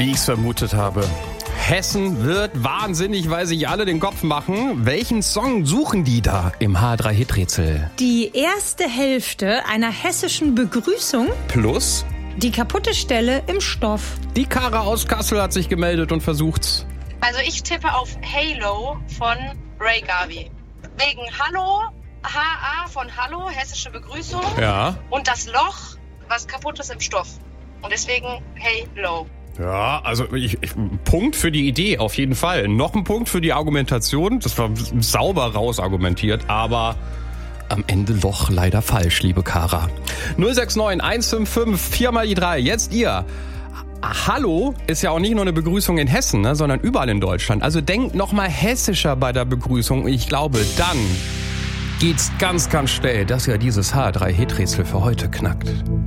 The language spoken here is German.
Wie ich es vermutet habe. Hessen wird wahnsinnig, weil sich alle den Kopf machen. Welchen Song suchen die da im H3-Hit-Rätsel? Die erste Hälfte einer hessischen Begrüßung Plus? Die kaputte Stelle im Stoff. Die Kara aus Kassel hat sich gemeldet und versucht's. Also ich tippe auf Halo von Ray Garvey. Wegen Hallo, HA von Hallo, hessische Begrüßung. Ja. Und das Loch, was kaputt ist im Stoff. Und deswegen Halo. Ja, also Punkt für die Idee auf jeden Fall. Noch ein Punkt für die Argumentation. Das war sauber rausargumentiert, aber am Ende Loch leider falsch, liebe Kara. 069 155 4 mal die 3. Jetzt ihr. Hallo ist ja auch nicht nur eine Begrüßung in Hessen, ne, sondern überall in Deutschland. Also denkt noch mal hessischer bei der Begrüßung. Ich glaube, dann geht's ganz, ganz schnell, dass ihr dieses H3-Hit-Rätsel für heute knackt.